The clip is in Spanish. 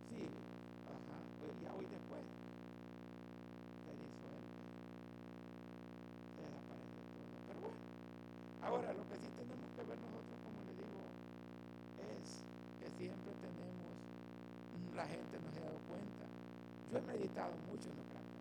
Sí, ajá, pues ya hoy después se disuelve, se desaparece todo. Pero bueno, ahora lo que sí tenemos que ver nosotros, como le digo, es que siempre tenemos, la gente no se ha dado cuenta. Yo he meditado mucho en lo que